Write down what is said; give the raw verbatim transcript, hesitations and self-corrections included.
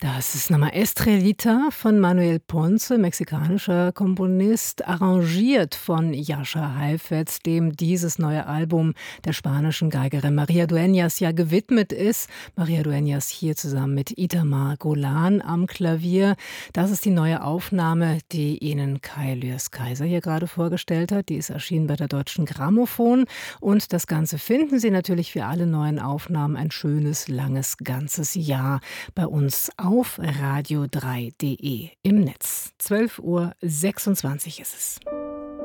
Das ist nochmal Estrellita von Manuel Ponce, mexikanischer Komponist, arrangiert von Jascha Heifetz, dem dieses neue Album der spanischen Geigerin María Dueñas ja gewidmet ist. María Dueñas hier zusammen mit Itamar Golan am Klavier. Das ist die neue Aufnahme, die Ihnen Kai Lührs-Kaiser hier gerade vorgestellt hat. Die ist erschienen bei der Deutschen Grammophon. Und das Ganze finden Sie natürlich wie alle neuen Aufnahmen ein schönes, langes, ganzes Jahr bei uns auf radio drei punkt de im Netz. zwölf Uhr sechsundzwanzig ist es.